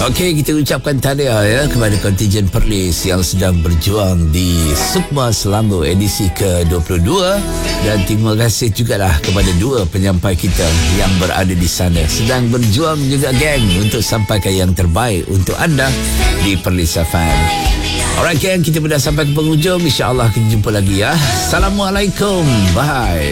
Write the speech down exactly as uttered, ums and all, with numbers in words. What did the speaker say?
Okey, kita ucapkan tahniah ya kepada kontingen Perlis yang sedang berjuang di Sukma Selangor edisi ke dua puluh dua, dan terima kasih jugalah kepada dua penyampai kita yang berada di sana sedang berjuang juga geng untuk sampaikan yang terbaik untuk anda di Perlis F M. Alright geng, kita sudah sampai ke penghujung. InsyaAllah kita jumpa lagi ya. Assalamualaikum. Bye.